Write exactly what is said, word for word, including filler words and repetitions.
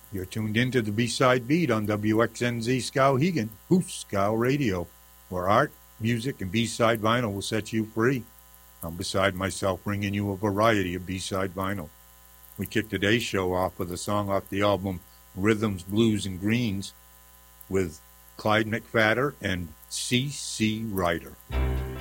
You're tuned into the B-Side Beat on W X N Z Skowhegan, Hoos Scow Radio, where art, music, and B-Side vinyl will set you free. I'm beside myself bringing you a variety of B-Side vinyl. We kick today's show off with a song off the album Rhythms, Blues, and Greens with Clyde McPhatter and C C Ryder.